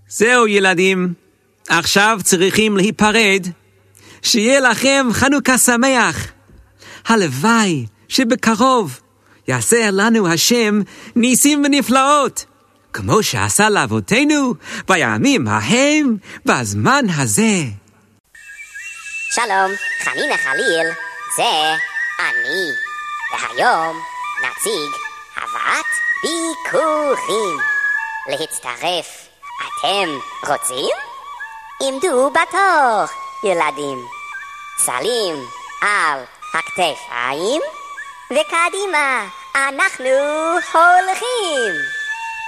זהו ילדים, עכשיו צריכים להיפרד. שיהיה לכם חנוכה שמח. הלוואי שבקרוב יעשה לנו השם ניסים ונפלאות, כמו שעשה לאבותינו בימים ההם בזמן הזה. שלום, חנינה חליל, זה אני. והיום נציג הבאת ביקורים. להצטרף אתם רוצים? עמדו בתור, ילדים. סלים על הכתפיים, וקדימה אנחנו הולכים.